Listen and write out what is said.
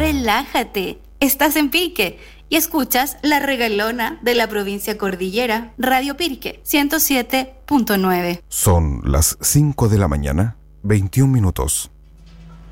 relájate. Estás en Pirque y escuchas La Regalona de la provincia Cordillera, Radio Pirque 107.9. Son las 5 de la mañana, 21 minutos.